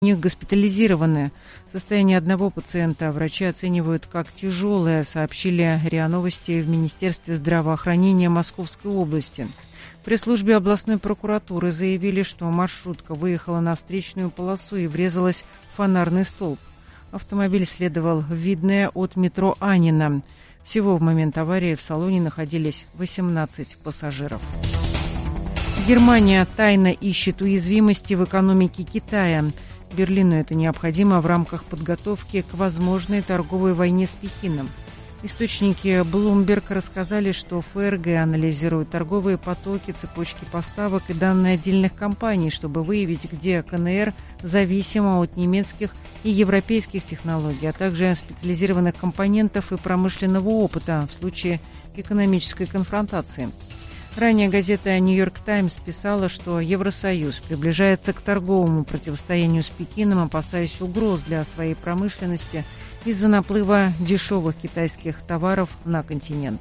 них госпитализированы. Состояние одного пациента врачи оценивают как тяжелое, сообщили РИА Новости в Министерстве здравоохранения Московской области. В пресс-службе областной прокуратуры заявили, что маршрутка выехала на встречную полосу и врезалась в фонарный столб. Автомобиль следовал в Видное от метро Анина. Всего в момент аварии в салоне находились 18 пассажиров. Германия тайно ищет уязвимости в экономике Китая. Берлину это необходимо в рамках подготовки к возможной торговой войне с Пекином. Источники Bloomberg рассказали, что ФРГ анализирует торговые потоки, цепочки поставок и данные отдельных компаний, чтобы выявить, где КНР зависима от немецких и европейских технологий, а также специализированных компонентов и промышленного опыта в случае экономической конфронтации. Ранее газета «Нью-Йорк Таймс» писала, что Евросоюз приближается к торговому противостоянию с Пекином, опасаясь угроз для своей промышленности из-за наплыва дешевых китайских товаров на континент.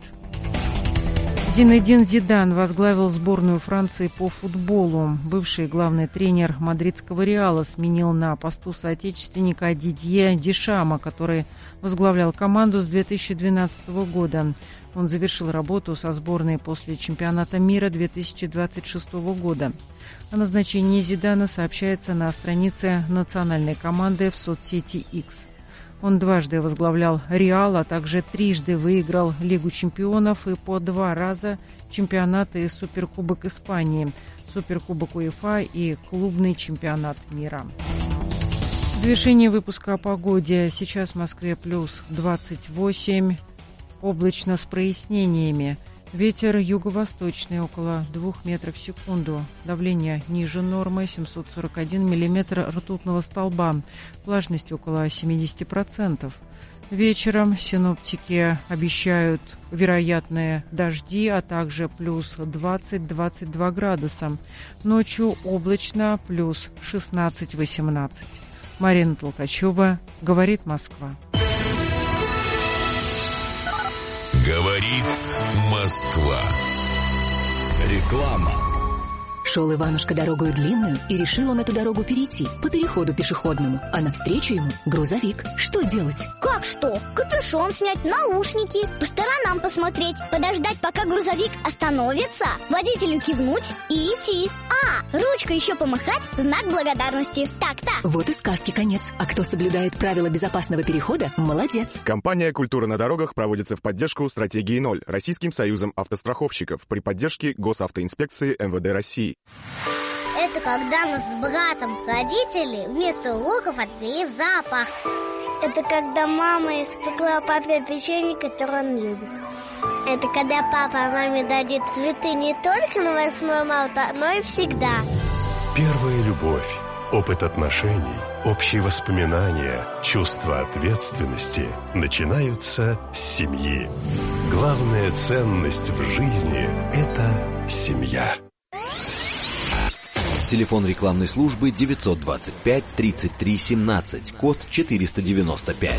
Зинедин Зидан возглавил сборную Франции по футболу. Бывший главный тренер мадридского «Реала» сменил на посту соотечественника Дидье Дешама, который возглавлял команду с 2012 года. Он завершил работу со сборной после чемпионата мира 2026 года. О назначении Зидана сообщается на странице национальной команды в соцсети X. Он дважды возглавлял «Реал», а также трижды выиграл Лигу чемпионов и по 2 раза чемпионаты и Суперкубок Испании, Суперкубок УЕФА и клубный чемпионат мира. В завершении выпуска о погоде. Сейчас в Москве плюс 28, облачно с прояснениями. Ветер юго-восточный около 2 метров в секунду. Давление ниже нормы 741 миллиметр ртутного столба. Влажность около 70%. Вечером синоптики обещают вероятные дожди, а также плюс 20-22 градуса. Ночью облачно плюс 16-18. Марина Толкачева, «Говорит Москва». Говорит Москва. Реклама. Шел Иванушка дорогою длинную, и решил он эту дорогу перейти по переходу пешеходному, а навстречу ему грузовик. Что делать? Как что? Капюшон снять, наушники, по сторонам посмотреть, подождать, пока грузовик остановится, водителю кивнуть и идти. Ручкой еще помахать, знак благодарности. Так-так. Вот и сказки конец. А кто соблюдает правила безопасного перехода, молодец. Компания «Культура на дорогах» проводится в поддержку стратегии 0 Российским союзом автостраховщиков при поддержке Госавтоинспекции МВД России. Это когда нас с братом родители вместо уроков отвели в зоопарк. Это когда мама испекла папе печенье, которое он любит. Это когда папа маме дарит цветы не только на 8 марта, но и всегда. Первая любовь, опыт отношений, общие воспоминания, чувство ответственности начинаются с семьи. Главная ценность в жизни – это семья. Телефон рекламной службы 925 33 17, код 495.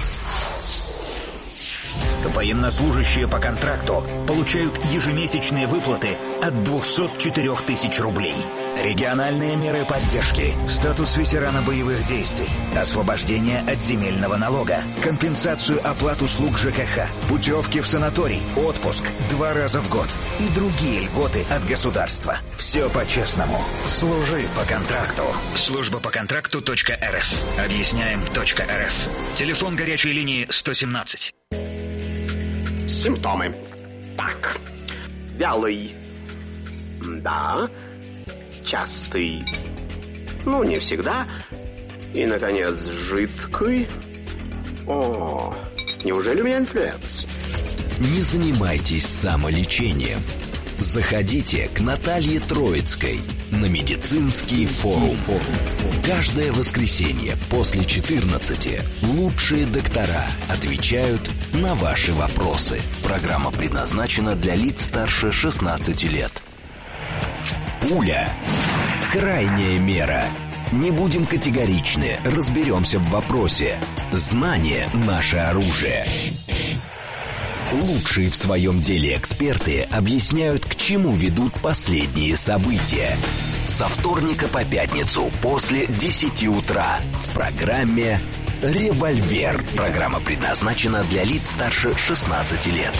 Военнослужащие по контракту получают ежемесячные выплаты от 204 тысяч рублей. Региональные меры поддержки, статус ветерана боевых действий, освобождение от земельного налога, компенсацию оплат услуг ЖКХ, путевки в санаторий, отпуск 2 раза в год и другие льготы от государства. Все по-честному. Служи по контракту. Служба по контракту.рф. Объясняем.рф. Телефон горячей линии 117. Симптомы. Так. Вялый. Да. Частый. Ну, не всегда. И, наконец, жидкий. О, неужели у меня инфлюенс? Не занимайтесь самолечением. Заходите к Наталье Троицкой на медицинский форум. Каждое воскресенье после 14 лучшие доктора отвечают на ваши вопросы. Программа предназначена для лиц старше 16 лет. Пуля. Крайняя мера. Не будем категоричны, разберемся в вопросе. Знание – наше оружие. Лучшие в своем деле эксперты объясняют, к чему ведут последние события. Со вторника по пятницу после 10 утра в программе «Револьвер». Программа предназначена для лиц старше 16 лет.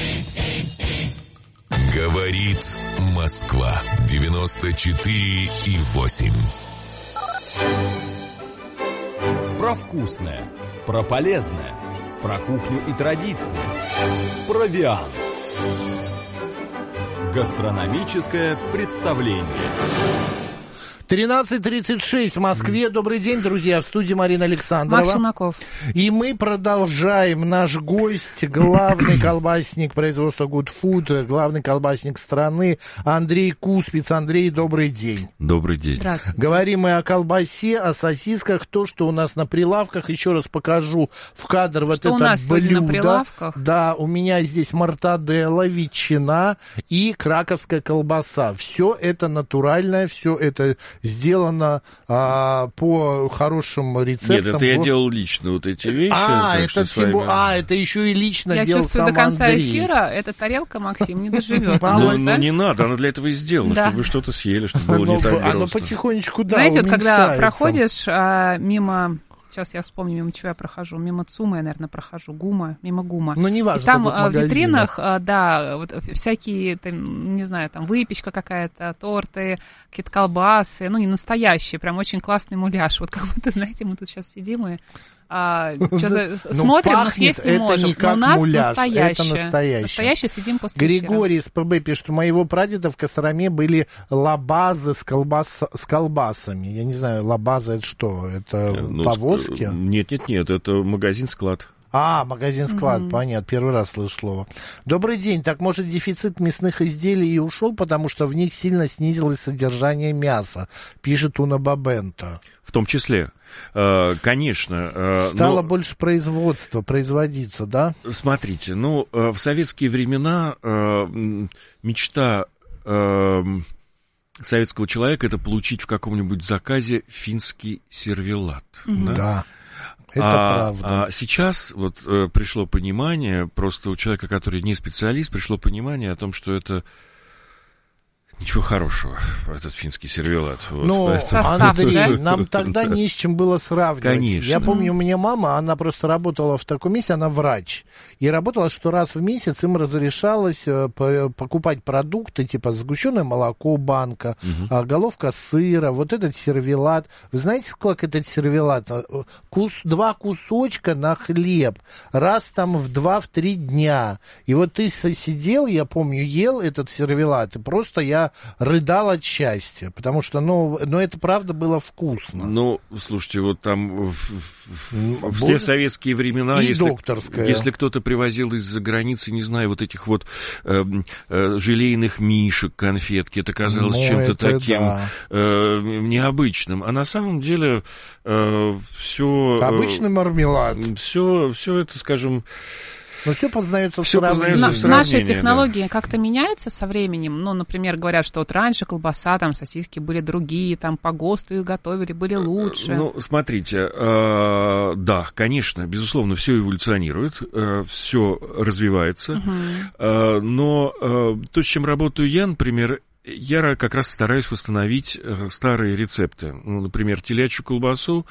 Говорит Москва. 94,8. Про вкусное, про полезное, про кухню и традиции, про виан. Гастрономическое представление. 13:36 в Москве. Добрый день, друзья. В студии Марина Александрова. Макс Челноков. И мы продолжаем. Наш гость, главный колбасник производства Good Food, главный колбасник страны Андрей Куспиц. Андрей, добрый день. Добрый день. Говорим мы о колбасе, о сосисках. То, что у нас на прилавках. Еще раз покажу в кадр вот что это у нас блюдо. На прилавках? Да, у меня здесь мортаделла, ветчина и краковская колбаса. Все это натуральное, все это сделано по хорошим рецептам. Нет, это я делал лично вот эти вещи. Это еще и лично я делал чувствую, сам до конца Андрей. Ну, эта тарелка, Максим, не доживет. Ну, не надо, она для этого и сделана, чтобы вы что-то съели, чтобы было не так грустно. Оно потихонечку, да, знаете, вот когда уменьшается. проходишь мимо... Сейчас я вспомню, мимо чего я прохожу. Мимо ЦУМа я, наверное, прохожу. мимо ГУМа. Ну, не важно, и там в витринах, да, вот всякие, там, не знаю, там выпечка какая-то, торты, какие-то колбасы. Ну, не настоящие, прям очень классный муляж. Вот как будто, знаете, мы тут сейчас сидим и что-то смотрим, но съесть не можем. Не как но у нас муляж, настоящее. это настоящее. Настоящее сидим после Григорий из ПБ пишет, что у моего прадеда в Костроме были лабазы с колбасами. Я не знаю, лабаза это что? Это повозки? Нет, это магазин-склад. Магазин-склад, понятно, первый раз слышу слово. Добрый день, так может дефицит мясных изделий и ушел, потому что в них сильно снизилось содержание мяса, пишет Уна Бабента. В том числе, конечно. Стало больше производиться, да? Смотрите, в советские времена мечта советского человека это получить в каком-нибудь заказе финский сервелат. Да. Это правда. А сейчас вот пришло понимание, просто у человека, который не специалист, пришло понимание о том, что это ничего хорошего, этот финский сервелат. Андрей, нам тогда не с чем было сравнивать. Конечно. Я помню, у меня мама, она просто работала в таком месте, она врач. И работала, что раз в месяц им разрешалось покупать продукты, типа сгущенное молоко, банка, головка сыра, вот этот сервелат. Вы знаете, как этот сервелат? 2 кусочка на хлеб, раз там в 2-3 дня. И вот ты сидел, я помню, ел этот сервелат, и просто я рыдал от счастья, потому что, это правда было вкусно. Слушайте, вот там в все советские времена, если кто-то привозил из-за границы, не знаю, вот этих вот желейных мишек, конфетки, это казалось чем-то таким необычным. А на самом деле все... Обычный мармелад. Все это, скажем... Но все познается в сравнении. Наши технологии как-то меняются со временем. Например, говорят, что вот раньше колбаса, там сосиски были другие, там по ГОСТу их готовили, были лучше. Смотрите, да, конечно, безусловно, все эволюционирует, все развивается. Но то, с чем работаю я, например, я как раз стараюсь восстановить старые рецепты. Например, телячью колбасу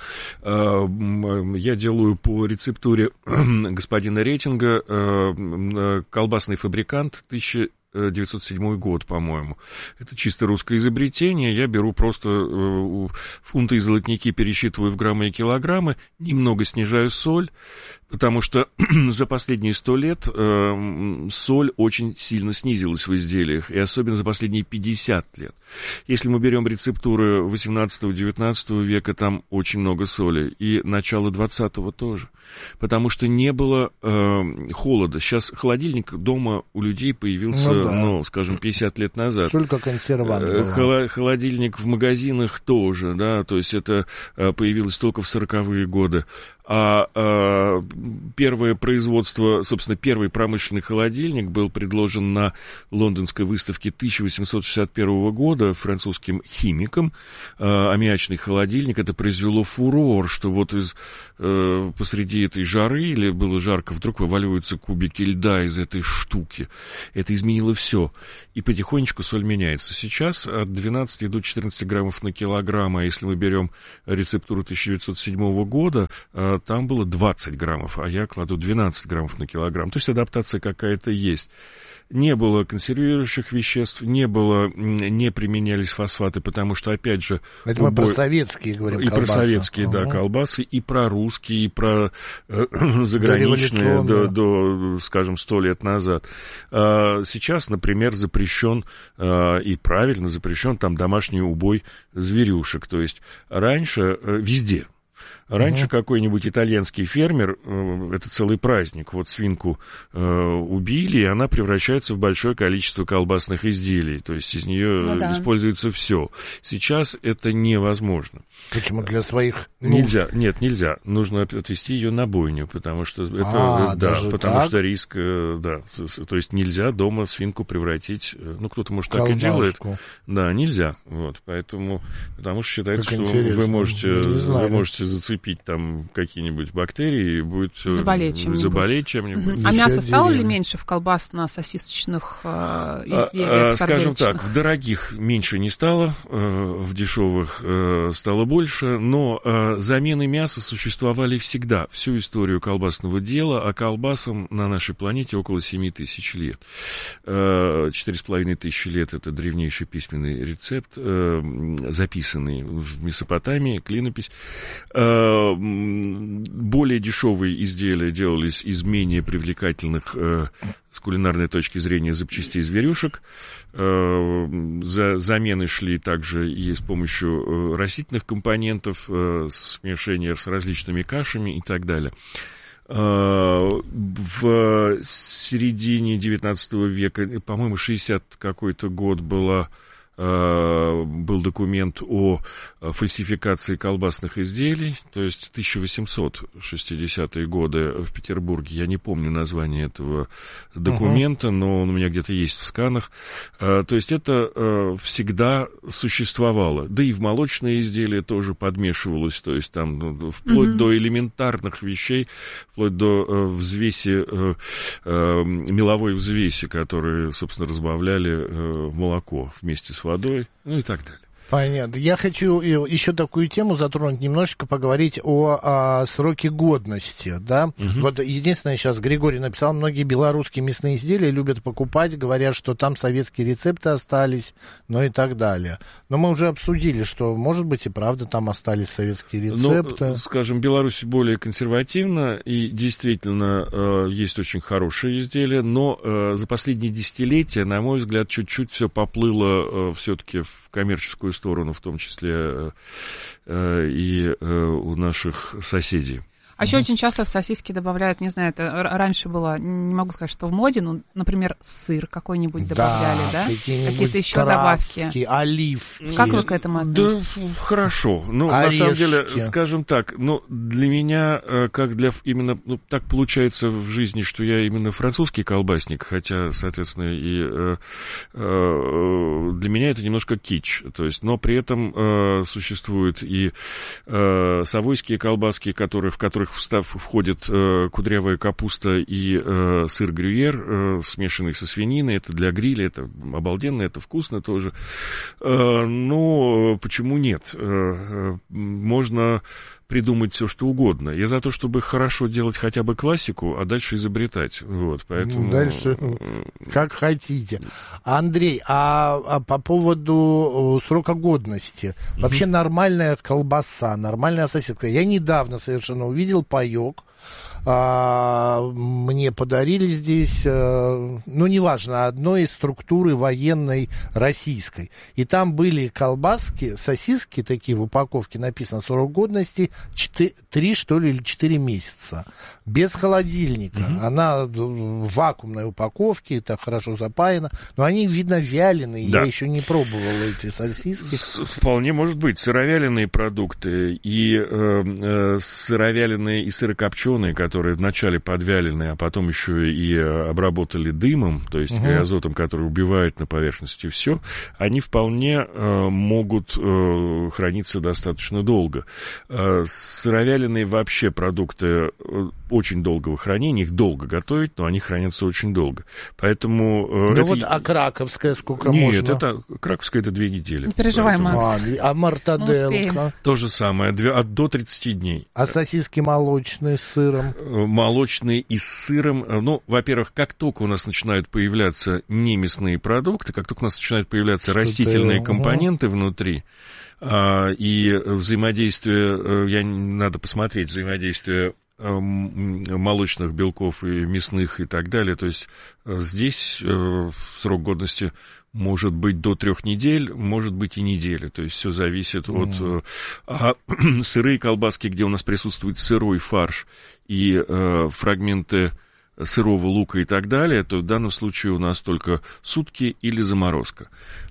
я делаю по рецептуре господина Рейтинга, колбасный фабрикант 1907 год, по-моему. Это чисто русское изобретение. Я беру просто фунты и золотники, пересчитываю в граммы и килограммы, немного снижаю соль, потому что за последние 100 лет соль очень сильно снизилась в изделиях, и особенно за последние 50 лет. Если мы берем рецептуры 18-19 века, там очень много соли, и начало 20-го тоже, потому что не было холода. Сейчас холодильник дома у людей появился, скажем, 50 лет назад. Только консервант была. Холодильник в магазинах тоже, да, то есть это появилось только в 40-е годы. А первое производство, собственно, первый промышленный холодильник был предложен на лондонской выставке 1861 года французским химиком. Аммиачный холодильник. Это произвело фурор, что вот посреди этой жары, или было жарко, вдруг вываливаются кубики льда из этой штуки. Это изменило все. И потихонечку соль меняется. Сейчас от 12 до 14 граммов на килограмм, а если мы берем рецептуру 1907 года, там было 20 граммов, а я кладу 12 граммов на килограмм. То есть адаптация какая-то есть. Не было консервирующих веществ, не применялись фосфаты, потому что, опять же... Это мы про советские говорим, и колбасы. Про советские, да, колбасы, и про русские, и про заграничные до, скажем, 100 лет назад. Сейчас, например, запрещен, и правильно запрещен, там домашний убой зверюшек. То есть раньше везде... Раньше какой-нибудь итальянский фермер, это целый праздник, вот свинку убили, и она превращается в большое количество колбасных изделий, то есть из нее используется все. Сейчас это невозможно. Почему? Для своих нужд? Нельзя. Нужно отвезти ее на бойню, потому что что риск, то есть нельзя дома свинку превратить, кто-то, может, так и делает. Да, нельзя. Вот, поэтому, потому что считается, что вы можете зацепить там какие-нибудь бактерии и будет заболеть чем-нибудь. А мясо стало ли меньше в колбасно-сосисочных изделиях? Скажем так, в дорогих меньше не стало, в дешевых стало больше, но замены мяса существовали всегда, всю историю колбасного дела, а колбасам на нашей планете около 7 тысяч лет. 4,5 тысячи лет — это древнейший письменный рецепт, записанный в Месопотамии, клинопись. Более дешевые изделия делались из менее привлекательных с кулинарной точки зрения запчастей зверюшек. Замены шли также и с помощью растительных компонентов, смешения с различными кашами и так далее. В середине XIX века, по-моему, 60 какой-то год был документ о фальсификации колбасных изделий, то есть 1860-е годы в Петербурге. Я не помню название этого документа, но он у меня где-то есть в сканах. То есть это всегда существовало. Да и в молочные изделия тоже подмешивалось, то есть там вплоть до элементарных вещей, вплоть до взвеси, меловой взвеси, которые, собственно, разбавляли в молоко вместе с водой, и так далее. Понятно. Я хочу еще такую тему затронуть, немножечко поговорить о сроке годности, да. Вот единственное, сейчас Григорий написал, многие белорусские мясные изделия любят покупать, говорят, что там советские рецепты остались, и так далее. Но мы уже обсудили, что, может быть, и правда там остались советские рецепты. Скажем, Беларусь более консервативна, и действительно есть очень хорошие изделия, но за последние десятилетия, на мой взгляд, чуть-чуть все поплыло все-таки в коммерческую сторону, в том числе и у наших соседей. А еще очень часто в сосиски добавляют, не знаю, это раньше было, не могу сказать, что в моде, но, например, сыр какой-нибудь добавляли, да? Какие-то еще добавки. Оливки. Как вы к этому относитесь? Да, хорошо. На самом деле, скажем так, для меня, как для именно, так получается в жизни, что я именно французский колбасник, хотя, соответственно, и для меня это немножко кич. То есть, но при этом существуют и совойские колбаски, в которых входит кудрявая капуста и сыр грюйер, смешанный со свининой. Это для гриля, это обалденно, это вкусно тоже. Но почему нет? Можно придумать все, что угодно. Я за то, чтобы хорошо делать хотя бы классику, а дальше изобретать. Вот, поэтому... Дальше как хотите. Андрей, а по поводу срока годности? Вообще нормальная колбаса, нормальная сосиска. Я недавно совершенно увидел паёк. мне подарили здесь, неважно, одной из структуры военной российской. И там были колбаски, сосиски такие в упаковке, написано срок годности 3, что ли, или 4 месяца. Без холодильника. Она в вакуумной упаковке, это хорошо запаяно. Но они, видно, вяленые. Да. Я еще не пробовал эти сосиски. Вполне может быть. Сыровяленые продукты и сыровяленые и сырокопченые, которые вначале подвялены, а потом еще и обработали дымом, то есть азотом, который убивает на поверхности все, они вполне могут храниться достаточно долго. Сыровяленые вообще продукты очень долгого хранения, их долго готовить, но они хранятся очень долго. Поэтому... а краковская сколько Нет, можно? краковская это 2 недели. Не переживай, Макс. А мартаделка? То же самое, до 30 дней. А сосиски молочные с сыром? Молочные и с сыром. Во-первых, как только у нас начинают появляться немясные продукты, как только у нас начинают появляться растительные компоненты внутри, и взаимодействие, надо посмотреть взаимодействие молочных белков и мясных и так далее. То есть здесь срок годности может быть до 3 недель, может быть и недели. То есть все зависит от... А сырые колбаски, где у нас присутствует сырой фарш и фрагменты сырого лука и так далее, то в данном случае у нас только сутки или заморозка.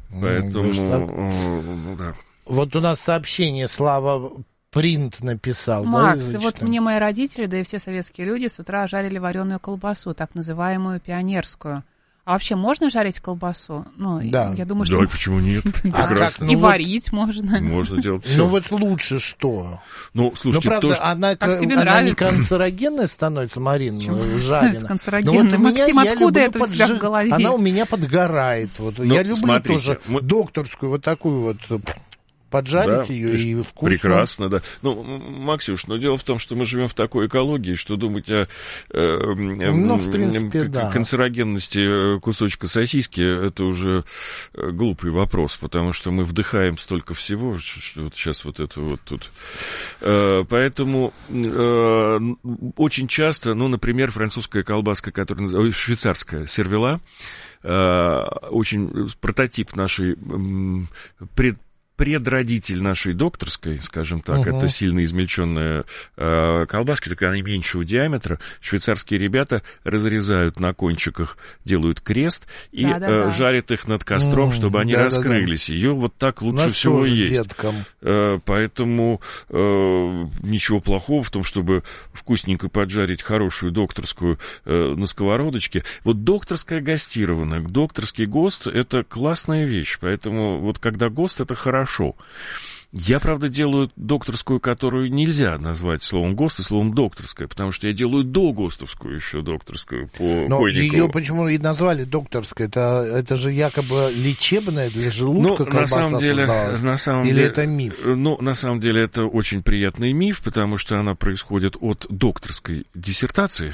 Поэтому... да. Вот у нас сообщение, Слава Принт написал. Макс, вот мне мои родители, да и все советские люди с утра жарили вареную колбасу, так называемую пионерскую. А вообще можно жарить колбасу? Да. Я думаю, что... почему нет? И варить можно. Можно делать все. Лучше что? Слушайте, правда, она не канцерогенная становится, Марин, жареная. Канцерогенная. Максим, откуда это у тебя в голове? Она у меня подгорает. Я люблю тоже докторскую вот такую вот... Поджарить ее и вкусно. Прекрасно, да. Максюш, дело в том, что мы живем в такой экологии, что думать о канцерогенности кусочка сосиски, это уже глупый вопрос, потому что мы вдыхаем столько всего, что вот сейчас вот это вот тут. Поэтому очень часто, например, французская колбаска, швейцарская сервела, очень прототип нашей предродитель нашей докторской, скажем так, это сильно измельченная колбаска, только она меньшего диаметра. Швейцарские ребята разрезают на кончиках, делают крест и жарят их над костром, чтобы они раскрылись. Ее вот так лучше всего есть. Деткам. Поэтому ничего плохого в том, чтобы вкусненько поджарить хорошую докторскую на сковородочке. Вот докторская гостированная, докторский ГОСТ — это классная вещь. Поэтому вот когда ГОСТ — это хорошо. Я, правда, делаю докторскую, которую нельзя назвать словом ГОСТ и словом докторская, потому что я делаю догостовскую еще докторскую по Койникову. Ее почему и назвали докторской? Это же якобы лечебная для желудка колбаса Или это миф? На самом деле это очень приятный миф, потому что она происходит от докторской диссертации.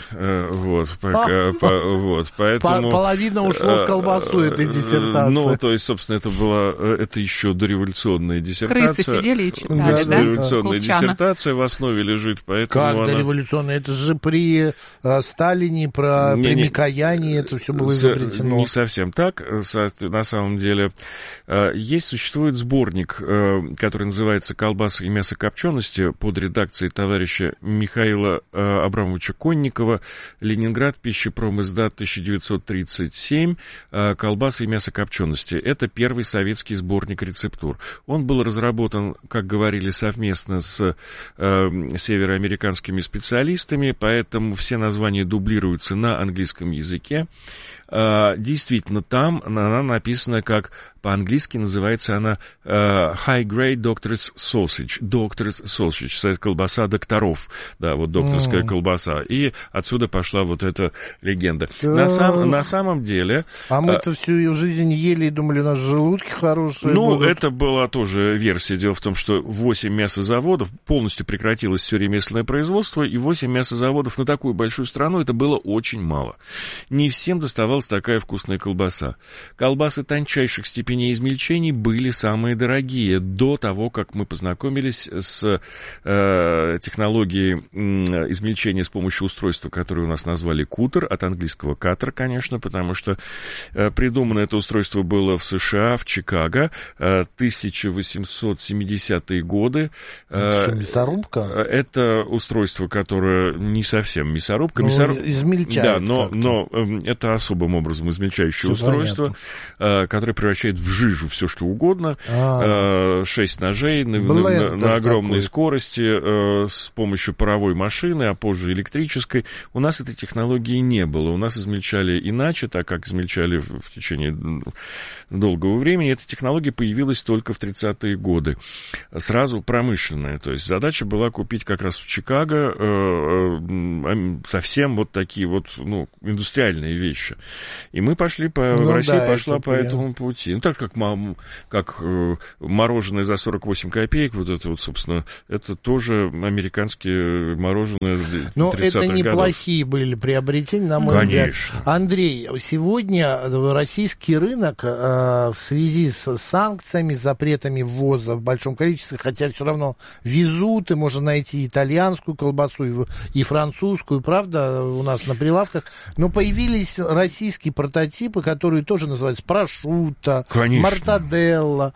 Поэтому... Половина ушло в колбасу этой диссертации. То есть, собственно, это еще дореволюционная диссертация. Сидели и читали, да? Революционная диссертация в основе лежит, поэтому Как дореволюционная? Это же при Сталине, при Микояне это все было изобретено. Не совсем так. На самом деле существует сборник, который называется «Колбасы и мясо копчености» под редакцией товарища Михаила Абрамовича Конникова, Ленинград, Пищепром, издат 1937, «Колбасы и мясо копчености». Это первый советский сборник рецептур. Он был разработан, как говорили, совместно с североамериканскими специалистами, поэтому все названия дублируются на английском языке. Действительно, там она написана как... По-английски называется она High Grade Doctor's Sausage. Doctor's Sausage. Колбаса докторов. Да, вот докторская колбаса. И отсюда пошла вот эта легенда. На самом деле... А мы-то всю жизнь ели и думали, у нас желудки хорошие будут. Это была тоже версия. Дело в том, что 8 мясозаводов, полностью прекратилось все ремесленное производство, и 8 мясозаводов на такую большую страну, это было очень мало. Не всем доставалось продавалась такая вкусная колбаса. Колбасы тончайших степеней измельчений были самые дорогие до того, как мы познакомились с технологией измельчения с помощью устройства, которое у нас назвали кутер, от английского катер, конечно, потому что придумано это устройство было в США, в Чикаго, 1870-е годы. Мясорубка? Это устройство, которое не совсем мясорубка. Измельчает. Да, но это особым образом измельчающее устройство, которое превращает в жижу все, что угодно. 6 ножей на огромной скорости с помощью паровой машины, а позже электрической. У нас этой технологии не было. У нас измельчали иначе, так как измельчали в течение долгого времени. Эта технология появилась только в 30-е годы. Сразу промышленная. То есть задача была купить как раз в Чикаго совсем вот такие вот, индустриальные вещи. И мы пошли Россия пошла по этому пути. Ну, так как мороженое за 48 копеек, вот это вот, собственно, это тоже американские мороженое 30-х Но это неплохие годов. Были приобретения, на мой взгляд. Андрей, сегодня российский рынок в связи с санкциями, запретами ввоза в большом количестве, хотя все равно везут, и можно найти итальянскую колбасу и французскую, правда, у нас на прилавках, но появились российские прототипы, которые тоже называются прошутто, мортаделла.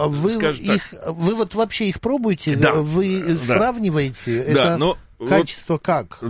Вы вот вообще их пробуете? Да. Вы сравниваете? Да, это качество как?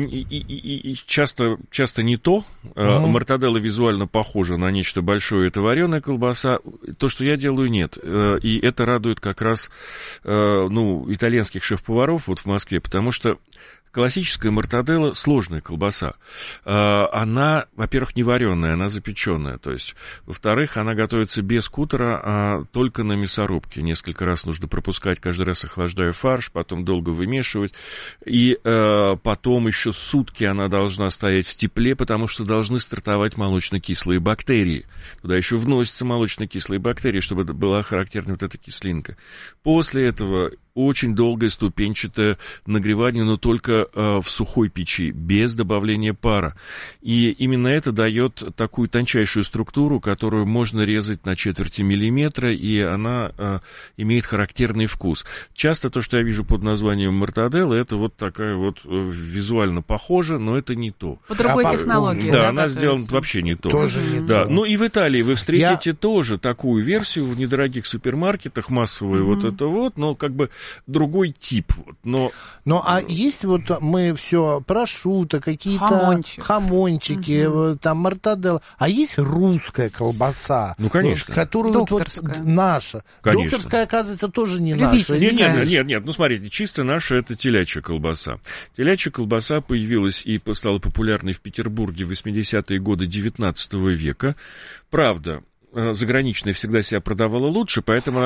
И часто не то. Мортаделла визуально похожа на нечто большое, это вареная колбаса. То, что я делаю, нет. И это радует как раз итальянских шеф-поваров вот в Москве, потому что классическая мортаделла — сложная колбаса. Она, во-первых, не вареная, она запеченная. То есть, во-вторых, она готовится без кутера, а только на мясорубке. Несколько раз нужно пропускать, каждый раз охлаждая фарш, потом долго вымешивать. И потом еще сутки она должна стоять в тепле, потому что должны стартовать молочно-кислые бактерии. Туда еще вносятся молочно-кислые бактерии, чтобы была характерна вот эта кислинка. После этого очень долгое ступенчатое нагревание, но только в сухой печи, без добавления пара. И именно это дает такую тончайшую структуру, которую можно резать на четверти миллиметра, и она имеет характерный вкус. Часто то, что я вижу под названием мортаделла, это вот такая вот визуально похожа, но это не то. По другой технологии. Да, она сделана вообще не то. Тоже не да. то. Ну и в Италии вы встретите тоже такую версию в недорогих супермаркетах, массовую вот это вот, но как бы другой тип. Но а есть вот мы все прошутто, какие-то хамончики, там мортаделла, а есть русская колбаса? Ну, конечно. Которую докторская. Вот наша. Конечно. Докторская, оказывается, тоже не наша. Нет, ну смотрите, чисто наша это телячья колбаса. Телячья колбаса появилась и стала популярной в Петербурге в 80-е годы 19 века. Правда, заграничная всегда себя продавала лучше, поэтому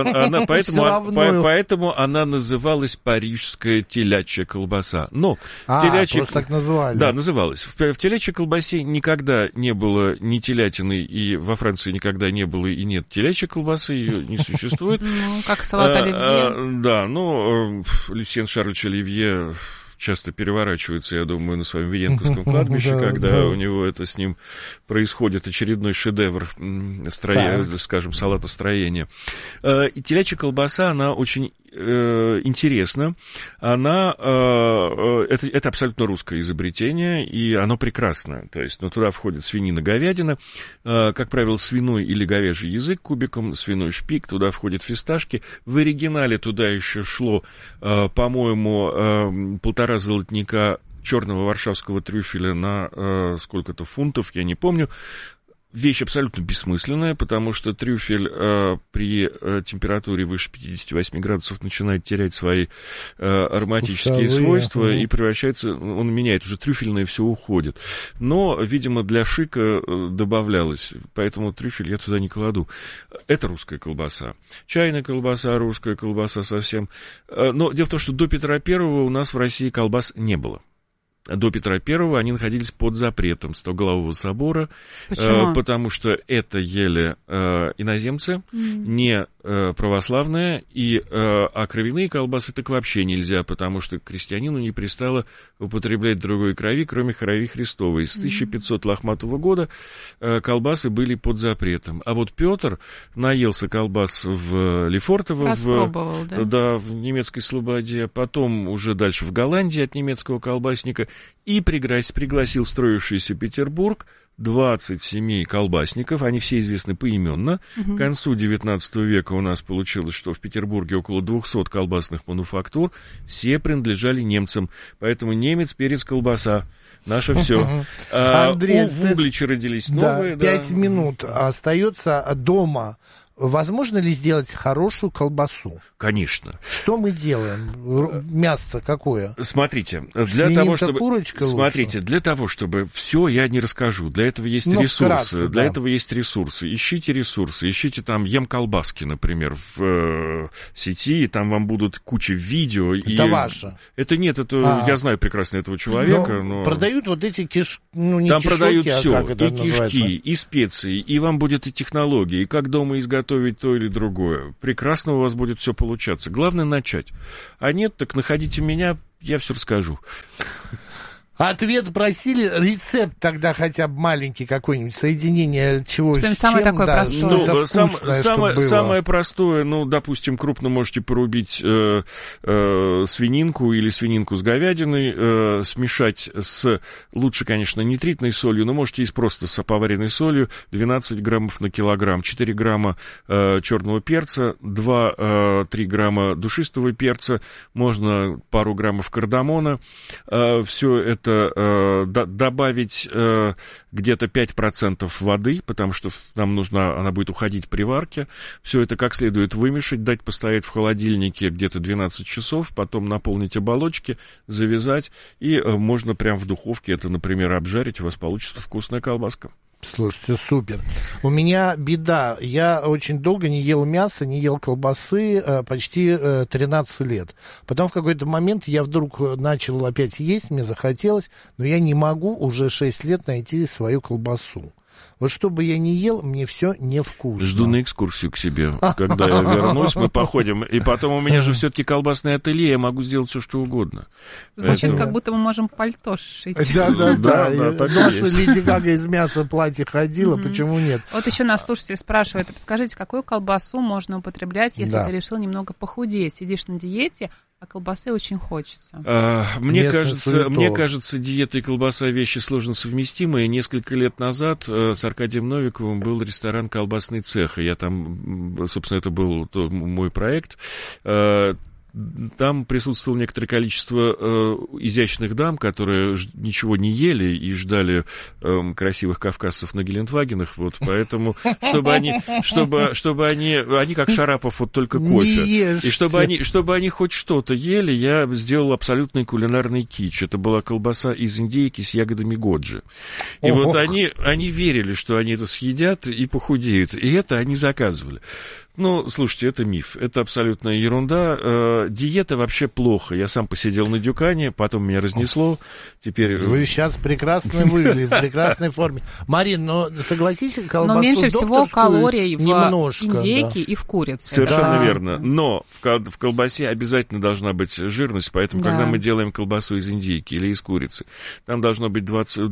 она называлась парижская телячья колбаса. Но просто так называли. Да, называлась. В телячьей колбасе никогда не было ни телятины, и во Франции никогда не было и нет телячьей колбасы, ее не существует. Как салат оливье. Да, Люсьен Шарлович Оливье часто переворачивается, я думаю, на своем Вененковском кладбище, когда у него это с ним происходит очередной шедевр, скажем, салатостроения. И телячья колбаса, она очень интересна. Это абсолютно русское изобретение, и оно прекрасное. То есть, туда входит свинина, говядина, как правило, свиной или говяжий язык кубиком, свиной шпик, туда входят фисташки. В оригинале туда еще шло, по-моему, 1,5 золотника черного варшавского трюфеля на сколько-то фунтов, я не помню. Вещь абсолютно бессмысленная, потому что трюфель при температуре выше 58 градусов начинает терять свои ароматические свойства и превращается, он меняет, уже трюфельное все уходит. Но, видимо, для шика добавлялось, поэтому трюфель я туда не кладу. Это русская колбаса. Чайная колбаса, русская колбаса совсем. Но дело в том, что до Петра I у нас в России колбас не было. до Петра I они находились под запретом Стоголового собора. Почему? Потому что это ели иноземцы, не православные, а кровяные колбасы так вообще нельзя, потому что крестьянину не пристало употреблять другой крови, кроме крови Христовой. С 1500 лохматого года колбасы были под запретом. А вот Петр наелся колбас в Лефортово, в немецкой Слободе, потом уже дальше в Голландии от немецкого колбасника, и пригласил строившийся Петербург 27 колбасников, они все известны поименно. К концу XIX века у нас получилось, что в Петербурге около 200 колбасных мануфактур, все принадлежали немцам. Поэтому немец, перец, колбаса. Наше все. Андрей, в Угличе родились новые. 5 минут остается дома. Возможно ли сделать хорошую колбасу? Конечно. Что мы делаем? Мясо какое? Смотрите, для того, чтобы все я не расскажу. Для этого есть ресурсы. Для этого есть ресурсы. Ищите ресурсы. Ищите там ем колбаски, например, в сети, и там вам будут куча видео. Это ваше? Это нет, это я знаю прекрасно этого человека. Но продают вот эти там продают все, и кишки, и специи, и вам будет и технологии, и как дома изготовить то или другое. Прекрасно у вас будет все получаться. Главное начать. А нет, так находите меня, я все расскажу. Ответ просили, рецепт тогда хотя бы маленький какой-нибудь, соединение чего с чем. Самое такое простое. Самое простое, допустим, крупно можете порубить свининку или свининку с говядиной, смешать лучше, конечно, нитритной солью, но можете и просто с поваренной солью, 12 граммов на килограмм, 4 грамма черного перца, 2-3 грамма душистого перца, можно пару граммов кардамона, все это добавить где-то 5% воды, потому что она будет уходить при варке. Все это как следует вымешать, дать постоять в холодильнике где-то 12 часов, потом наполнить оболочки, завязать, и можно прямо в духовке это, например, обжарить, у вас получится вкусная колбаска. Слушайте, супер. У меня беда. Я очень долго не ел мяса, не ел колбасы, почти 13 лет. Потом в какой-то момент я вдруг начал опять есть, мне захотелось, но я не могу уже 6 лет найти свою колбасу. Вот что бы я ни ел, мне все невкусно. Жду на экскурсию к себе. Когда я вернусь, мы походим. И потом у меня же все-таки колбасное ателье, я могу сделать все, что угодно. Звучит, как будто мы можем пальто сшить. Да. Наша Леди Гага из мяса платье ходила, почему нет? Вот еще нас слушатель спрашивает, скажите, какую колбасу можно употреблять, если ты решил немного похудеть? Сидишь на диете, а колбасы очень хочется. Мне кажется, диета и колбаса вещи сложно совместимые. Несколько лет назад с Аркадием Новиковым был ресторан «Колбасный цех». И я там, собственно, это был мой проект. Там присутствовало некоторое количество изящных дам, которые ничего не ели и ждали красивых кавказцев на Гелендвагенах, вот, поэтому, чтобы они как Шарапов, вот только кофе. И чтобы они хоть что-то ели, я сделал абсолютный кулинарный кич. Это была колбаса из индейки с ягодами годжи. И вот они верили, что они это съедят и похудеют, и это они заказывали. Слушайте, это миф, это абсолютная ерунда. Диета вообще плохо. Я сам посидел на дюкане, потом меня разнесло. Теперь... Вы сейчас прекрасно выглядите, в прекрасной форме. Марин, согласитесь, колбасу но меньше всего калорий в индейке и в курице. Совершенно верно. Но в колбасе обязательно должна быть жирность, поэтому, когда мы делаем колбасу из индейки или из курицы, там должно быть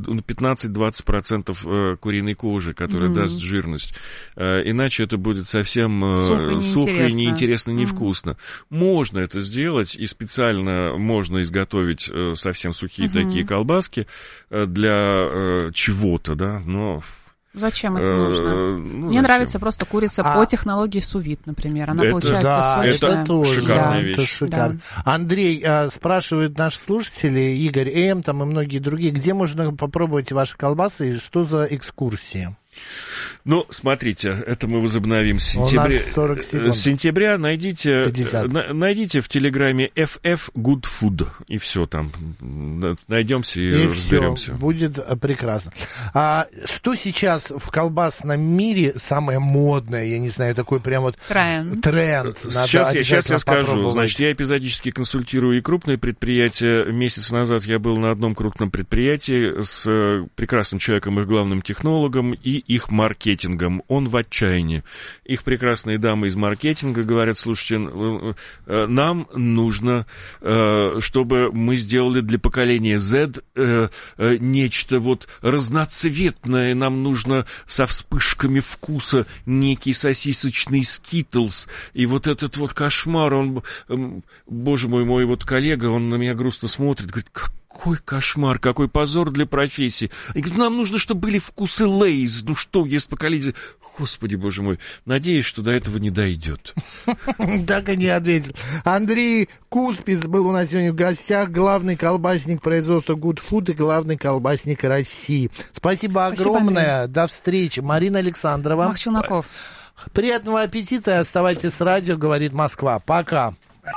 15-20% куриной кожи, которая даст жирность. Иначе это будет совсем... сухо и неинтересно, невкусно. Можно это сделать, и специально можно изготовить совсем сухие такие колбаски для чего-то, да, но... Зачем это нужно? Мне нравится просто курица по технологии сous-vide, например. Она получается сочная. Это тоже шикарная вещь. Это шикарно. Да. Андрей, спрашивают наши слушатели, Игорь М. там и многие другие, где можно попробовать ваши колбасы и что за экскурсии? Ну, смотрите, это мы возобновим с сентября. У нас 40 секунд. С сентября найдите 50. Найдите в Телеграме FF Good Food, и все там. Найдемся и разберемся. Все, будет прекрасно. А что сейчас в колбасном мире самое модное, я не знаю, такой прям вот тренд? Сейчас я скажу. Значит, я эпизодически консультирую и крупные предприятия. Месяц назад я был на одном крупном предприятии с прекрасным человеком, их главным технологом и их маркетингом. Он в отчаянии. Их прекрасные дамы из маркетинга говорят: слушайте, нам нужно, чтобы мы сделали для поколения Z нечто вот разноцветное. Нам нужно со вспышками вкуса некий сосисочный Skittles. И вот этот вот кошмар, он, боже мой вот коллега, он на меня грустно смотрит, говорит: какой кошмар, какой позор для профессии. И говорит: нам нужно, чтобы были вкусы Лейз. Ну что, есть поколение... Господи, боже мой, надеюсь, что до этого не дойдет. Так и не ответил. Андрей Куспиц был у нас сегодня в гостях, главный колбасник производства Good Food и главный колбасник России. Спасибо огромное. Андрей. До встречи. Марина Александрова. Мах Челноков. Приятного аппетита и оставайтесь с радио, говорит Москва. Пока.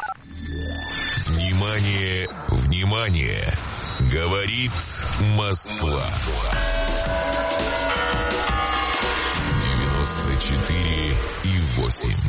Внимание, внимание! Говорит Москва. 94,8.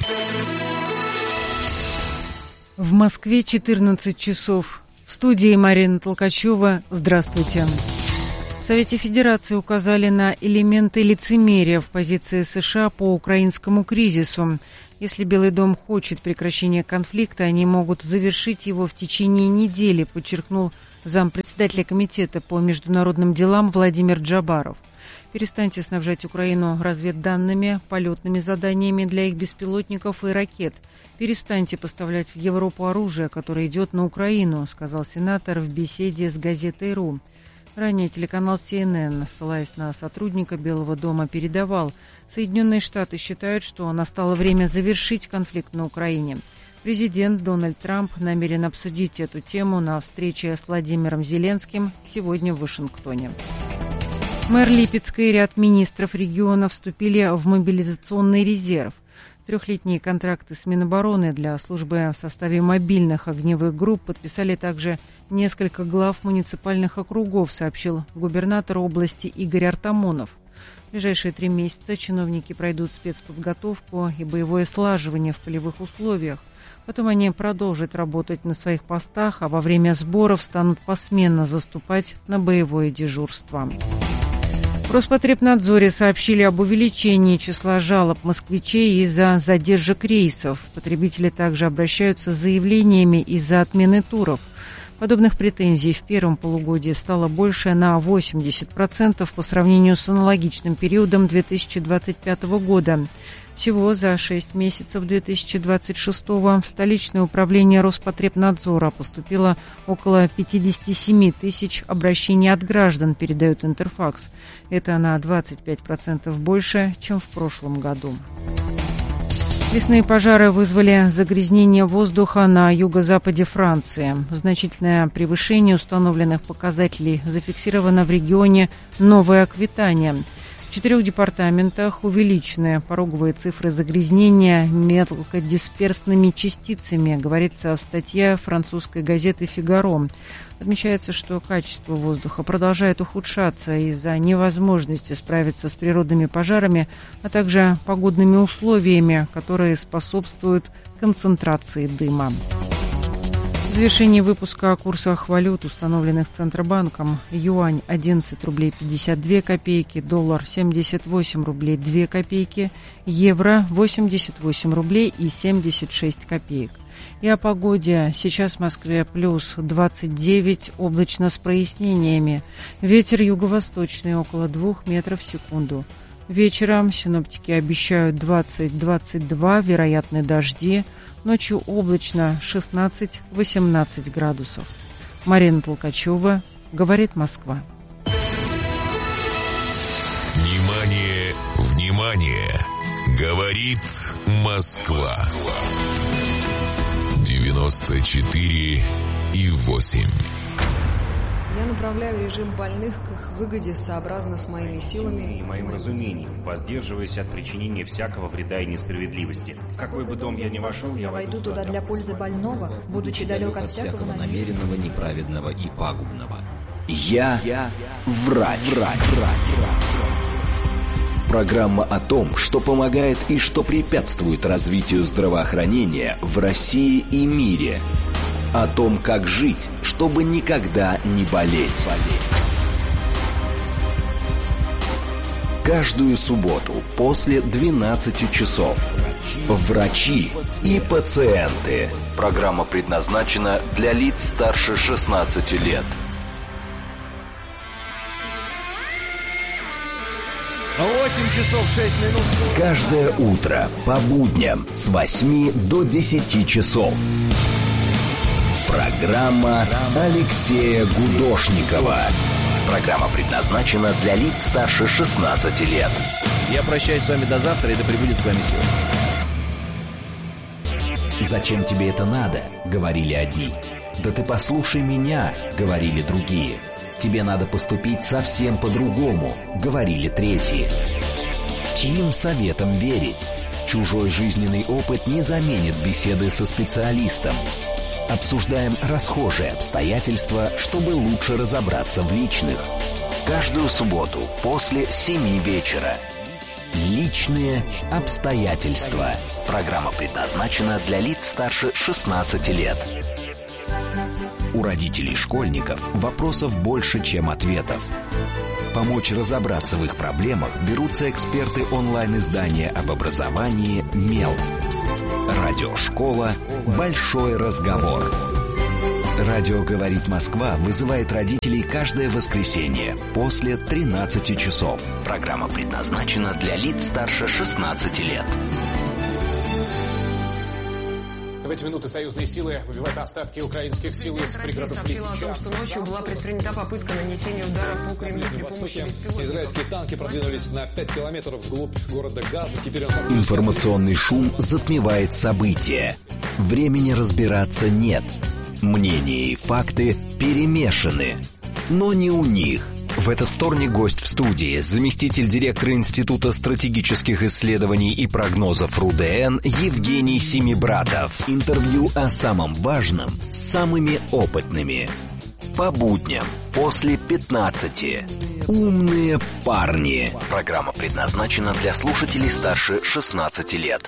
В Москве 14 часов. В студии Марина Толкачева. Здравствуйте. В Совете Федерации указали на элементы лицемерия в позиции США по украинскому кризису. Если Белый дом хочет прекращения конфликта, они могут завершить его в течение недели, подчеркнул зампредседателя Комитета по международным делам Владимир Джабаров. Перестаньте снабжать Украину разведданными, полетными заданиями для их беспилотников и ракет. Перестаньте поставлять в Европу оружие, которое идет на Украину, сказал сенатор в беседе с газетой «Ру». Ранее телеканал CNN, ссылаясь на сотрудника Белого дома, передавал: Соединенные Штаты считают, что настало время завершить конфликт на Украине. Президент Дональд Трамп намерен обсудить эту тему на встрече с Владимиром Зеленским сегодня в Вашингтоне. Мэр Липецка и ряд министров региона вступили в мобилизационный резерв. Трехлетние контракты с Минобороны для службы в составе мобильных огневых групп подписали также несколько глав муниципальных округов, сообщил губернатор области Игорь Артамонов. В ближайшие 3 месяца чиновники пройдут спецподготовку и боевое слаживание в полевых условиях. Потом они продолжат работать на своих постах, а во время сборов станут посменно заступать на боевое дежурство. В Роспотребнадзоре сообщили об увеличении числа жалоб москвичей из-за задержек рейсов. Потребители также обращаются с заявлениями из-за отмены туров. Подобных претензий в первом полугодии стало больше на 80% по сравнению с аналогичным периодом 2025 года. Всего за 6 месяцев 2026-го в столичное управление Роспотребнадзора поступило около 57 тысяч обращений от граждан, передает Интерфакс. Это на 25% больше, чем в прошлом году. Лесные пожары вызвали загрязнение воздуха на юго-западе Франции. Значительное превышение установленных показателей зафиксировано в регионе Новая Аквитания. В 4 департаментах увеличены пороговые цифры загрязнения мелкодисперсными частицами, говорится в статье французской газеты «Фигаро». Отмечается, что качество воздуха продолжает ухудшаться из-за невозможности справиться с природными пожарами, а также погодными условиями, которые способствуют концентрации дыма. В завершении выпуска о курсах валют, установленных Центробанком: юань 11 рублей 52 копейки, доллар 78 рублей 2 копейки, евро 88 рублей и 76 копеек. И о погоде. Сейчас в Москве плюс 29, облачно с прояснениями. Ветер юго-восточный около 2 метров в секунду. Вечером синоптики обещают 20-22, вероятны дожди. Ночью облачно 16-18 градусов. Марина Толкачева, говорит Москва. Внимание, внимание! Говорит Москва. 94,8. направляю режим больных к их выгоде сообразно с моими силами и моим разумением, воздерживаясь от причинения всякого вреда и несправедливости. В какой бы дом я ни вошел, я войду туда для пользы больного, будучи далек от всякого намеренного, неправедного и пагубного. Я врач. Программа о том, что помогает и что препятствует развитию здравоохранения в России и мире. О том, как жить, чтобы никогда не болеть. Каждую субботу после 12 часов. Врачи и пациенты. Программа предназначена для лиц старше 16 лет. 8 часов 6 минут. Каждое утро по будням с 8 до 10 часов. Программа Алексея Гудошникова. Программа предназначена для лиц старше 16 лет. Я прощаюсь с вами до завтра, и да пребудет с вами сила. «Зачем тебе это надо?» — говорили одни. «Да ты послушай меня», — говорили другие. «Тебе надо поступить совсем по-другому», — говорили третьи. Чьим советам верить? Чужой жизненный опыт не заменит беседы со специалистом. Обсуждаем расхожие обстоятельства, чтобы лучше разобраться в личных. Каждую субботу после 7 вечера. Личные обстоятельства. Программа предназначена для лиц старше 16 лет. У родителей школьников вопросов больше, чем ответов. Помочь разобраться в их проблемах берутся эксперты онлайн-издания об образовании «Мел». Радиошкола «Большой разговор». Радио «Говорит Москва» вызывает родителей каждое воскресенье после 13 часов. Программа предназначена для лиц старше 16 лет. В эти минуты союзные силы выбивают остатки украинских сил из пригородов Лисичанска. Сообщила о том, что ночью была предпринята попытка нанесения удара по Кремлю при помощи беспилотников. Израильские танки продвинулись на 5 километров вглубь города Газа. Теперь Информационный шум затмевает события. Времени разбираться нет. Мнения и факты перемешаны. Но не у них. В этот вторник гость в студии, заместитель директора Института стратегических исследований и прогнозов РУДН Евгений Семибратов. Интервью о самом важном с самыми опытными. По будням после 15. Умные парни. Программа предназначена для слушателей старше 16 лет.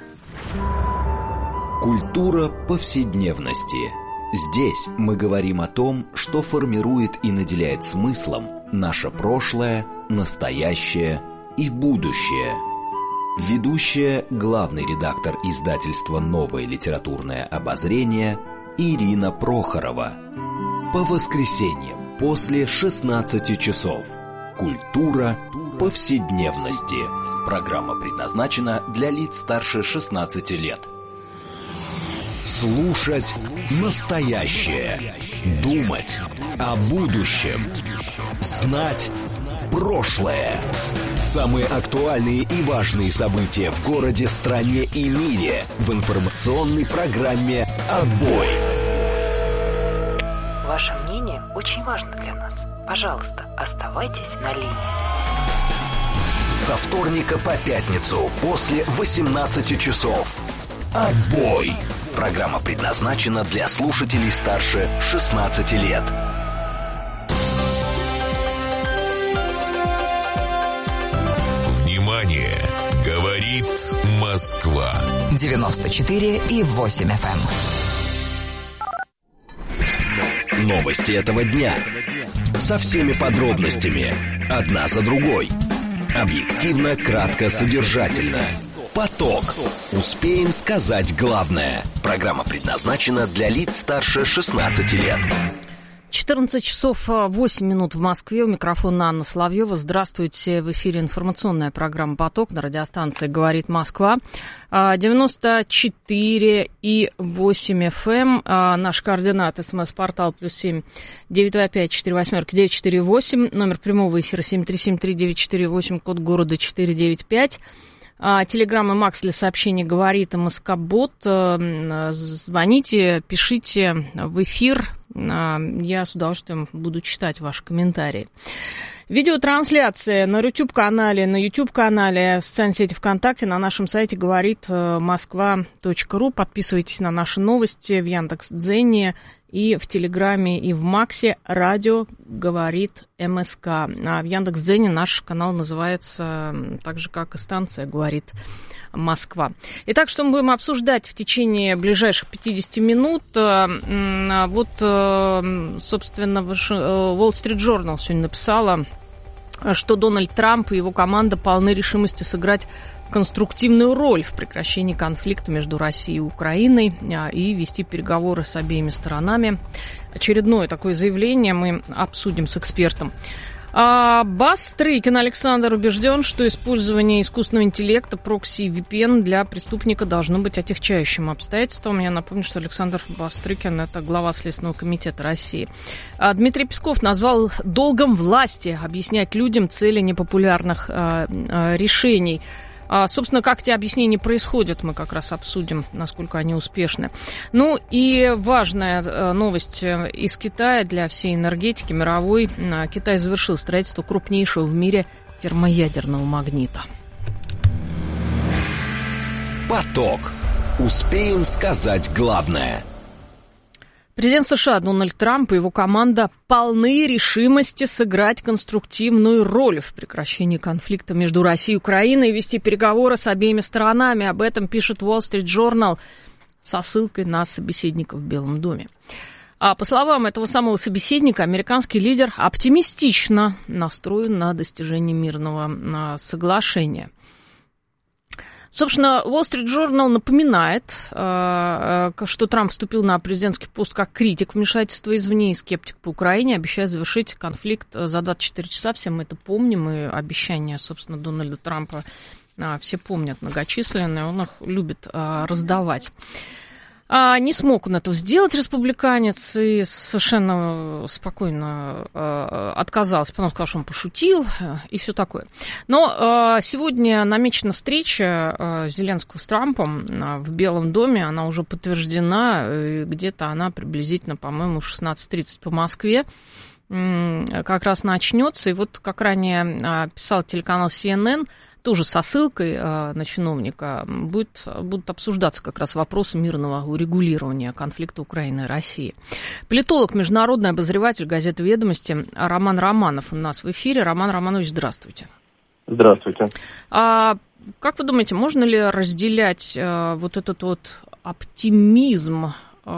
Культура повседневности. Здесь мы говорим о том, что формирует и наделяет смыслом наше прошлое, настоящее и будущее. Ведущая, главный редактор издательства «Новое литературное обозрение» Ирина Прохорова. По воскресеньям после 16 часов. Культура повседневности. Программа предназначена для лиц старше 16 лет. Слушать настоящее. Думать о будущем. Знать прошлое. Самые актуальные и важные события в городе, стране и мире в информационной программе «Отбой». Ваше мнение очень важно для нас. Пожалуйста, оставайтесь на линии. Со вторника по пятницу после 18 часов. «Отбой». Программа предназначена для слушателей старше 16 лет. Внимание! Говорит Москва. 94,8 FM. Новости этого дня. Со всеми подробностями. Одна за другой. Объективно, кратко, содержательно. Поток. Успеем сказать главное. Программа предназначена для лиц старше 16 лет. 14 часов 8 минут в Москве. У микрофона Анна Соловьева. Здравствуйте. В эфире информационная программа «Поток» на радиостанции «Говорит Москва». 94,8 FM. Наш координат. СМС-портал +7 925 48 948. Номер прямого эфира 7373948. Код города 495. Телеграм и Макс для сообщений «Говорит МСК-бот». Звоните, пишите в эфир. Я с удовольствием буду читать ваши комментарии. Видеотрансляция на YouTube-канале, в социальной сети ВКонтакте, на нашем сайте говорит Москва.ру. Подписывайтесь на наши новости в Яндекс.Дзене и в Телеграме, и в Максе. Радио говорит МСК. А в Яндекс.Дзене наш канал называется так же, как и станция говорит Москва. Итак, что мы будем обсуждать в течение ближайших 50 минут? Вот, собственно, Wall Street Journal сегодня написала, что Дональд Трамп и его команда полны решимости сыграть конструктивную роль в прекращении конфликта между Россией и Украиной и вести переговоры с обеими сторонами. Очередное такое заявление мы обсудим с экспертом. Бастрыкин Александр убежден, что использование искусственного интеллекта, прокси и VPN для преступника должно быть отягчающим обстоятельством. Я напомню, что Александр Бастрыкин – это глава Следственного комитета России. Дмитрий Песков назвал долгом власти объяснять людям цели непопулярных решений. Собственно, как эти объяснения происходят, мы как раз обсудим, насколько они успешны. Ну и важная новость из Китая для всей энергетики мировой. Китай завершил строительство крупнейшего в мире термоядерного магнита. Поток. Успеем сказать главное. Президент США Дональд Трамп и его команда полны решимости сыграть конструктивную роль в прекращении конфликта между Россией и Украиной и вести переговоры с обеими сторонами. Об этом пишет Wall Street Journal со ссылкой на собеседника в Белом доме. По словам этого самого собеседника, американский лидер оптимистично настроен на достижение мирного соглашения. Собственно, Wall Street Journal напоминает, что Трамп вступил на президентский пост как критик вмешательства извне и скептик по Украине, обещая завершить конфликт за 24 часа. Все мы это помним, и обещания, собственно, Дональда Трампа все помнят многочисленные, он их любит раздавать. Не смог он этого сделать, республиканец, и совершенно спокойно отказался, потому что сказал, что он пошутил и все такое. Но сегодня намечена встреча Зеленского с Трампом в Белом доме, она уже подтверждена, где-то она приблизительно, по-моему, в 16:30 по Москве как раз начнется. И вот, как ранее писал телеканал CNN, тоже со ссылкой на чиновника, будут обсуждаться как раз вопросы мирного урегулирования конфликта Украины и России. Политолог, международный обозреватель газеты «Ведомости» Роман Романов у нас в эфире. Роман Романович, здравствуйте. Здравствуйте. Как вы думаете, можно ли разделять вот этот вот оптимизм,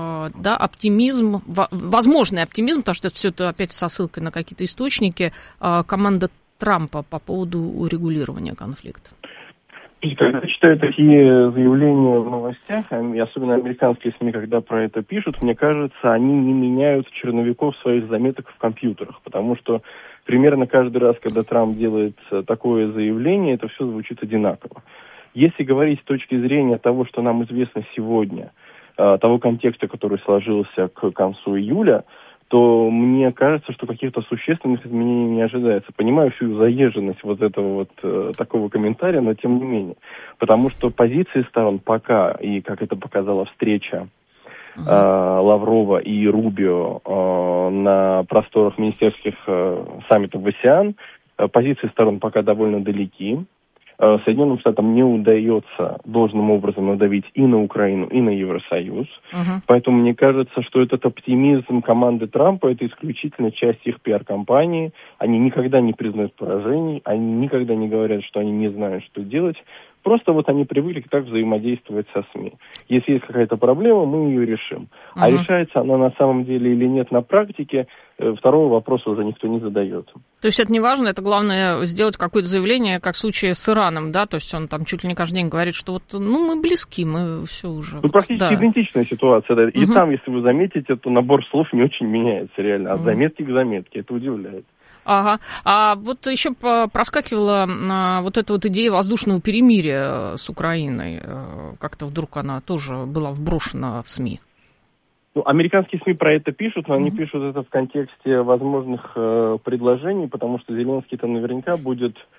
возможный оптимизм, потому что это все это опять со ссылкой на какие-то источники, команда Трампа по поводу урегулирования конфликта? Когда читаю такие заявления в новостях, и особенно американские СМИ, когда про это пишут, мне кажется, они не меняют черновиков своих заметок в компьютерах, потому что примерно каждый раз, когда Трамп делает такое заявление, это все звучит одинаково. Если говорить с точки зрения того, что нам известно сегодня, того контекста, который сложился к концу июля, то мне кажется, что каких-то существенных изменений не ожидается. Понимаю всю заезженность вот этого вот такого комментария, но тем не менее. Потому что позиции сторон пока, и как это показала встреча Лаврова и Рубио на просторах министерских саммитов в АСЕАН, позиции сторон пока довольно далеки. Соединенным Штатам не удается должным образом надавить и на Украину, и на Евросоюз. Поэтому мне кажется, что этот оптимизм команды Трампа – это исключительно часть их пиар-компании. Они никогда не признают поражений, они никогда не говорят, что они не знают, что делать. Просто вот они привыкли так взаимодействовать со СМИ. Если есть какая-то проблема, мы ее решим. А решается она на самом деле или нет на практике, второго вопроса уже никто не задает. То есть это не важно, это главное сделать какое-то заявление, как в случае с Ираном, да? То есть он там чуть ли не каждый день говорит, что вот, мы близки, мы все уже... Практически идентичная ситуация, да. И там, если вы заметите, то набор слов не очень меняется реально, от заметки к заметке, это удивляет. Ага. А вот еще проскакивала вот эта вот идея воздушного перемирия с Украиной. Как-то вдруг она тоже была вброшена в СМИ. Американские СМИ про это пишут, но они пишут это в контексте возможных предложений, потому что Зеленский-то наверняка будет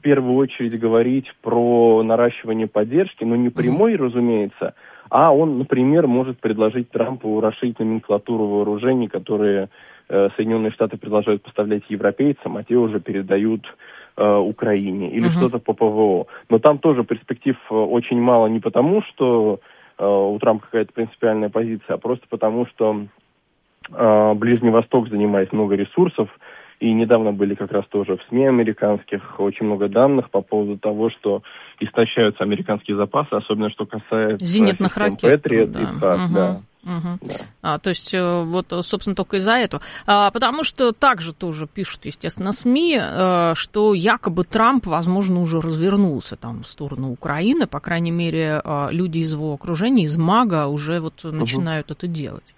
в первую очередь говорить про наращивание поддержки, но не прямой, разумеется, а он, например, может предложить Трампу расширить номенклатуру вооружений, которые Соединенные Штаты продолжают поставлять европейцам, а те уже передают Украине, или что-то по ПВО. Но там тоже перспектив очень мало не потому, что у Трампа какая-то принципиальная позиция, а просто потому, что Ближний Восток занимает много ресурсов, и недавно были как раз тоже в СМИ американских очень много данных по поводу того, что истощаются американские запасы, особенно что касается зенитных ракет. Patriot, да. Да. То есть, вот, собственно, только из-за этого. Потому что также тоже пишут, естественно, СМИ, что якобы Трамп, возможно, уже развернулся там в сторону Украины, по крайней мере, люди из его окружения, из МАГА уже вот начинают это делать.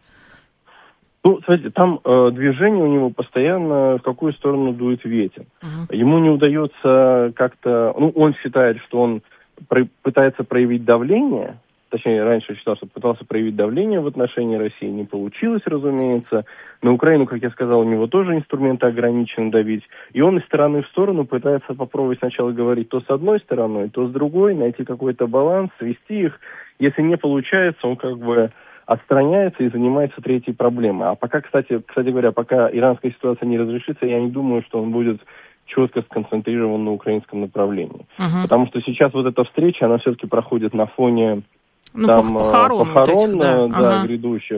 Ну, смотрите, там движение у него постоянно, в какую сторону дует ветер. Ему не удается как-то... Ну, он считает, что он пытается проявить давление, точнее, раньше считал, что пытался проявить давление в отношении России, не получилось, разумеется. На Украину, как я сказал, у него тоже инструменты ограничены давить. И он из стороны в сторону пытается попробовать сначала говорить то с одной стороной, то с другой, найти какой-то баланс, свести их. Если не получается, он как бы отстраняется и занимается третьей проблемой. А пока, кстати говоря, пока иранская ситуация не разрешится, я не думаю, что он будет четко сконцентрирован на украинском направлении. Потому что сейчас вот эта встреча, она все-таки проходит на фоне похорон вот этих, грядущих.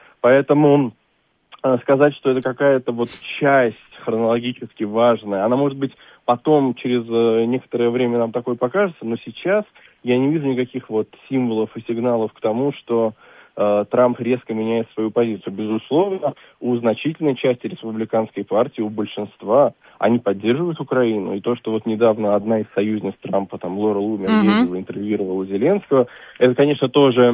Поэтому сказать, что это какая-то вот часть хронологически важная, она может быть потом, через некоторое время нам такой покажется, но сейчас я не вижу никаких вот символов и сигналов к тому, что Трамп резко меняет свою позицию. Безусловно, у значительной части республиканской партии, у большинства, они поддерживают Украину. И то, что вот недавно одна из союзниц Трампа, там, Лора Лумер, ездила, интервьюировала Зеленского, это, конечно, тоже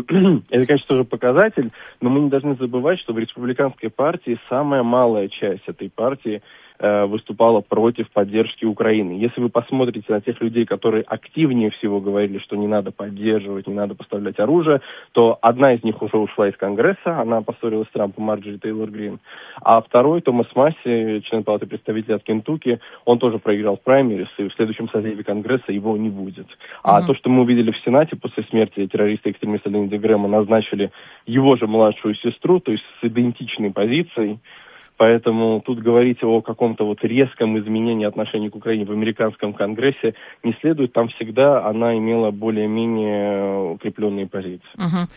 показатель, но мы не должны забывать, что в республиканской партии самая малая часть этой партии выступала против поддержки Украины. Если вы посмотрите на тех людей, которые активнее всего говорили, что не надо поддерживать, не надо поставлять оружие, то одна из них уже ушла из Конгресса, она поссорилась с Трампом, Марджори Тейлор Грин, а второй, Томас Масси, член Палаты представителей от Кентукки, он тоже проиграл в праймерис, и в следующем созыве Конгресса его не будет. А то, что мы увидели в Сенате после смерти террориста-экстремиста Линдси Грэма, назначили его же младшую сестру, то есть с идентичной позицией. Поэтому тут говорить о каком-то вот резком изменении отношений к Украине в американском Конгрессе не следует. Там всегда она имела более-менее укрепленные позиции.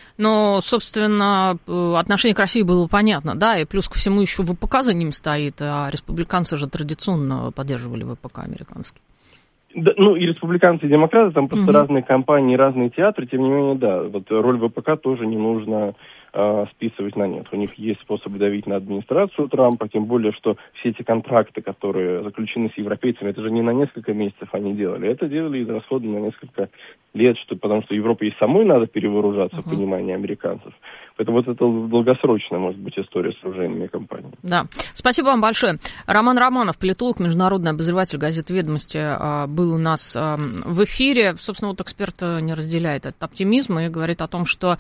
Но, собственно, отношение к России было понятно, да, и плюс ко всему еще ВПК за ним стоит, а республиканцы же традиционно поддерживали ВПК американский. Да, ну, и республиканцы, и демократы, там просто разные компании, разные театры, тем не менее, да, вот роль ВПК тоже не нужно списывать на нет. У них есть способ давить на администрацию Трампа, тем более, что все эти контракты, которые заключены с европейцами, это же не на несколько месяцев они делали, это делали израсходно на несколько лет, потому что Европе и самой надо перевооружаться в понимании американцев. Поэтому вот это долгосрочная, может быть, история с оружейными компаниями. Да. Спасибо вам большое. Роман Романов, политолог, международный обозреватель газеты «Ведомости», был у нас в эфире. Собственно, вот эксперт не разделяет этот оптимизм и говорит о том, что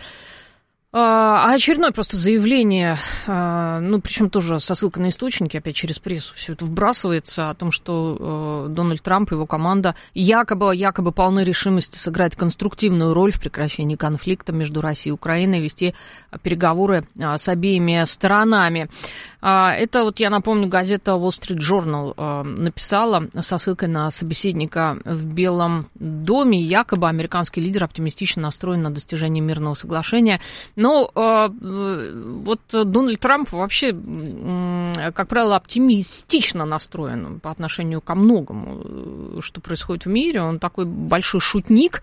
очередное просто заявление, ну, причем тоже со ссылкой на источники, опять через прессу все это вбрасывается, о том, что Дональд Трамп и его команда якобы полны решимости сыграть конструктивную роль в прекращении конфликта между Россией и Украиной, вести переговоры с обеими сторонами. Это, вот я напомню, газета Wall Street Journal написала со ссылкой на собеседника в Белом доме. Якобы американский лидер оптимистично настроен на достижение мирного соглашения. Но вот Дональд Трамп вообще, как правило, оптимистично настроен по отношению ко многому, что происходит в мире. Он такой большой шутник.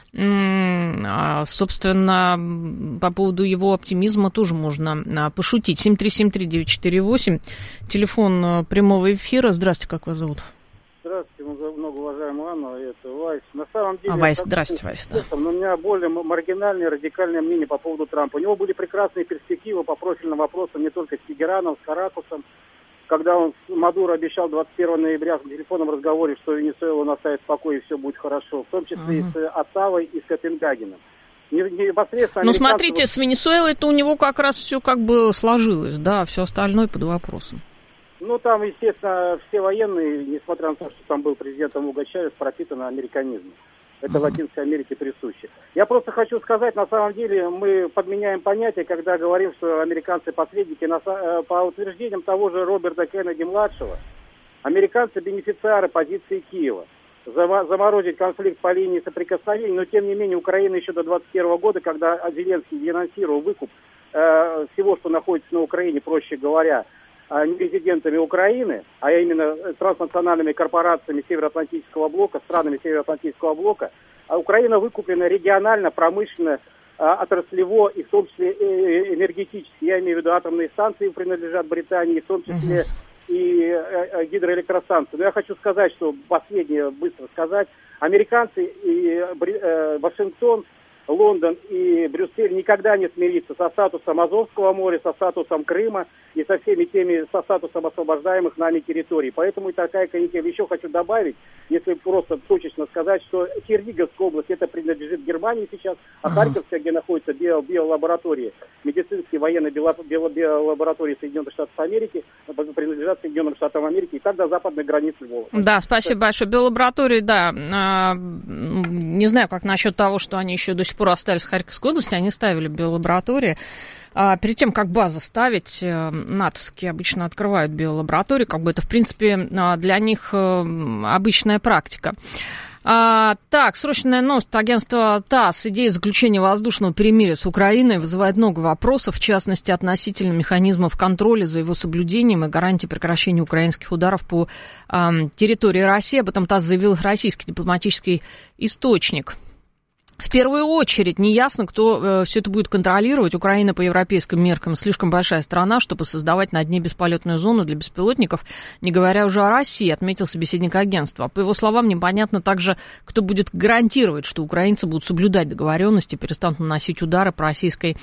Собственно, по поводу его оптимизма тоже можно пошутить. 7373948, телефон прямого эфира. Здравствуйте, как вас зовут? Здравствуйте, многоуважаемая Анна, это Вайс. На самом деле... Вайс, здравствуйте, Вайс. Да. Но у меня более маргинальное, радикальное мнение по поводу Трампа. У него были прекрасные перспективы по профильным вопросам, не только с Тегераном, с Каракусом. Когда он Мадуро обещал 21 ноября в телефонном разговоре, что Венесуэлу он оставит в покое и все будет хорошо, в том числе и с Оттавой, и с Копенгагеном. Ну, смотрите, с Венесуэлой-то у него как раз все как бы сложилось, да, все остальное под вопросом. Ну, там, естественно, все военные, несмотря на то, что там был президентом Уго Чавес, пропитаны американизмом. Это в Латинской Америке присуще. Я просто хочу сказать, на самом деле, мы подменяем понятие, когда говорим, что американцы посредники. По утверждениям того же Роберта Кеннеди-младшего, американцы бенефициары позиции Киева. Заморозить конфликт по линии соприкосновения, но тем не менее Украина еще до 2021 года, когда Зеленский денонсировал выкуп всего, что находится на Украине, проще говоря, не резидентами Украины, а именно транснациональными корпорациями Североатлантического блока, странами Североатлантического блока, Украина выкуплена регионально, промышленно, отраслево и в том числе энергетически. Я имею в виду атомные станции принадлежат Британии, в том числе и гидроэлектростанции. Но я хочу сказать, что последнее быстро сказать, американцы и Вашингтон, Лондон и Брюссель никогда не смирится со статусом Азовского моря, со статусом Крыма и со всеми теми, со статусом освобождаемых нами территорий. Поэтому и такая канитель. Еще хочу добавить, если просто точечно сказать, что Киргизская область, это принадлежит Германии сейчас, а Харьковская, где находятся биолаборатории, медицинские военные биолаборатории Соединенных Штатов Америки, принадлежат Соединенным Штатам Америки и так до западной границы Львова. Да, спасибо большое. Биолаборатории, да, не знаю, как насчет того, что они еще до сих пор остались в Харьковской области, они ставили биолаборатории. Перед тем, как базы ставить, натовские обычно открывают биолаборатории, как бы это, в принципе, для них обычная практика. Так, срочная новость. Агентство ТАСС. Идея заключения воздушного перемирия с Украиной вызывает много вопросов, в частности, относительно механизмов контроля за его соблюдением и гарантии прекращения украинских ударов по территории России. Об этом ТАСС заявил российский дипломатический источник. В первую очередь неясно, кто все это будет контролировать. Украина по европейским меркам слишком большая страна, чтобы создавать на дне бесполетную зону для беспилотников, не говоря уже о России, отметил собеседник агентства. По его словам, непонятно также, кто будет гарантировать, что украинцы будут соблюдать договоренности, перестанут наносить удары по российской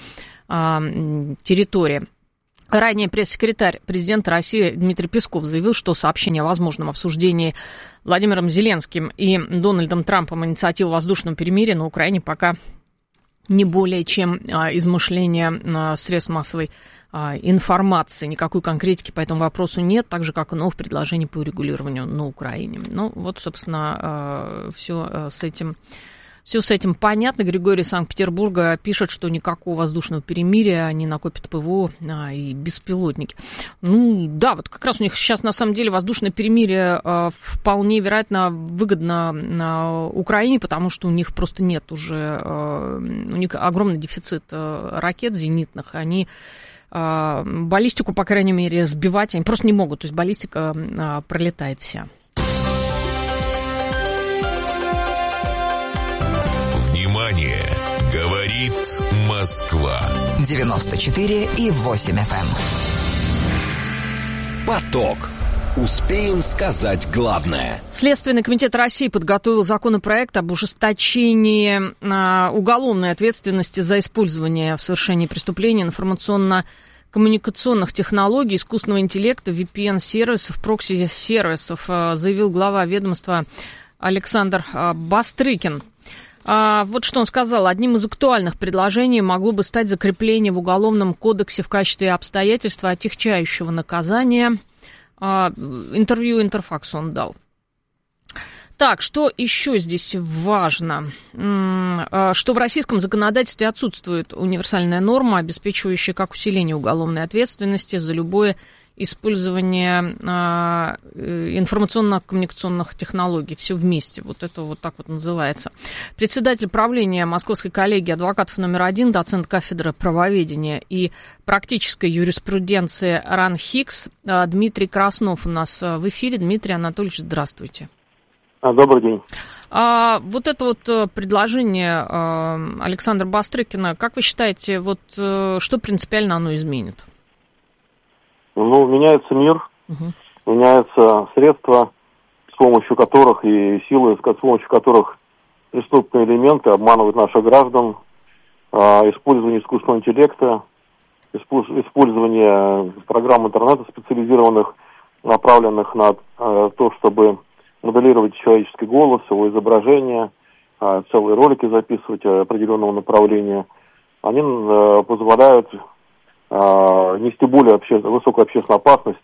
территории. Ранее пресс-секретарь президента России Дмитрий Песков заявил, что сообщение о возможном обсуждении Владимиром Зеленским и Дональдом Трампом инициативы воздушного перемирия на Украине пока не более чем измышление средств массовой информации. Никакой конкретики по этому вопросу нет, так же, как и новых предложений по урегулированию на Украине. Ну, вот, собственно, все с этим понятно. Григорий из Санкт-Петербурга пишет, что никакого воздушного перемирия, они накопят ПВО и беспилотники. Ну, да, вот как раз у них сейчас, на самом деле, воздушное перемирие вполне вероятно выгодно Украине, потому что у них просто нет уже, у них огромный дефицит ракет зенитных, они баллистику, по крайней мере, сбивать они просто не могут, то есть баллистика пролетает вся. Говорит Москва. 94,8 FM. Поток. Успеем сказать главное. Следственный комитет России подготовил законопроект об ужесточении уголовной ответственности за использование в совершении преступления информационно-коммуникационных технологий, искусственного интеллекта, VPN-сервисов, прокси-сервисов, заявил глава ведомства Александр Бастрыкин. Вот что он сказал. Одним из актуальных предложений могло бы стать закрепление в Уголовном кодексе в качестве обстоятельства отягчающего наказания. Интервью Интерфаксу он дал. Так, что еще здесь важно? Что в российском законодательстве отсутствует универсальная норма, обеспечивающая как усиление уголовной ответственности за любое использование информационно-коммуникационных технологий. Все вместе. Вот это вот так вот называется. Председатель правления Московской коллегии адвокатов номер 1, доцент кафедры правоведения и практической юриспруденции РАН-ХИКС Дмитрий Краснов у нас в эфире. Дмитрий Анатольевич, здравствуйте. Добрый день. Вот это вот предложение Александра Бастрыкина, как вы считаете, вот что принципиально оно изменит? Ну, меняется мир, меняются средства, с помощью которых и силы, с помощью которых преступные элементы обманывают наших граждан, использование искусственного интеллекта, использование программ интернета специализированных, направленных на то, чтобы моделировать человеческий голос, его изображение, целые ролики записывать определенного направления, они позволяют нести более высокую общественную опасность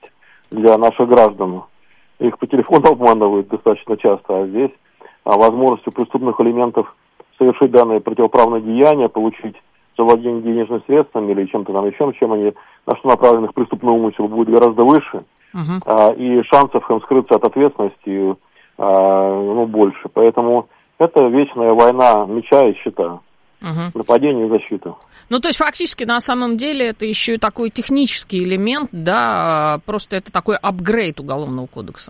для наших граждан. Их по телефону обманывают достаточно часто, а здесь возможностью преступных элементов совершить данное противоправное деяние, получить завладение денежными средствами или чем-то там еще, чем они, на что направленных преступный умысел, будет гораздо выше, и шансов им скрыться от ответственности больше. Поэтому это вечная война меча и щита. Нападение и защита. Ну, то есть, фактически, на самом деле, это еще и такой технический элемент, да, просто это такой апгрейд Уголовного кодекса.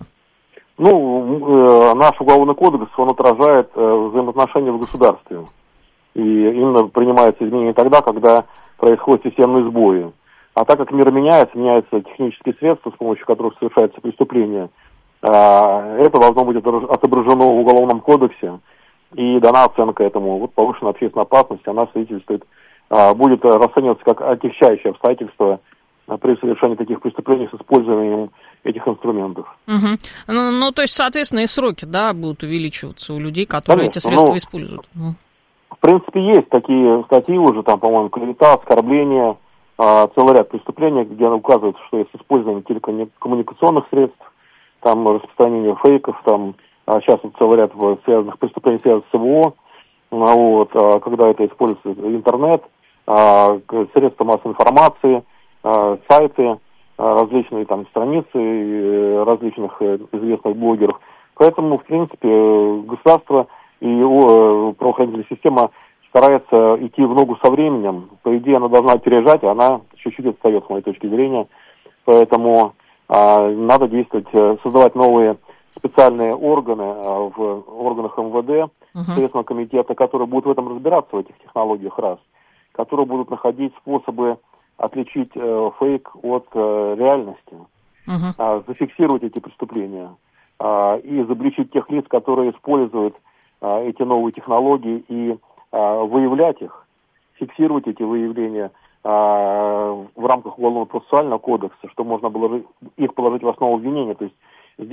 Ну, наш Уголовный кодекс, он отражает взаимоотношения в государстве. И именно принимаются изменения тогда, когда происходят системные сбои. А так как мир меняется технические средства, с помощью которых совершается преступление, это должно быть отображено в Уголовном кодексе. И дана оценка этому. Вот повышенная общественная опасность, она свидетельствует, будет расцениваться как отягчающее обстоятельство при совершении таких преступлений с использованием этих инструментов. Ну, то есть, соответственно, и сроки, да, будут увеличиваться у людей, которые эти средства используют. В принципе, есть такие статьи уже, там, по-моему, клевета, оскорбление, целый ряд преступлений, где указывается, что есть использование телекоммуникационных средств, там распространение фейков, там сейчас вот целый ряд связанных преступлений связанных с СВО, когда это используется интернет, средства массовой информации, сайты, различные там страницы различных известных блогеров. Поэтому, в принципе, государство и правоохранительная система старается идти в ногу со временем. По идее, она должна опережать, а она чуть-чуть отстает, с моей точки зрения. Поэтому надо действовать, создавать новые специальные органы в органах МВД, Следственного комитета, которые будут в этом разбираться, в этих технологиях, которые будут находить способы отличить фейк от реальности, зафиксировать эти преступления и изобличить тех лиц, которые используют эти новые технологии, и выявлять их, фиксировать эти выявления в рамках Уголовно-процессуального кодекса, что можно было их положить в основу обвинения. То есть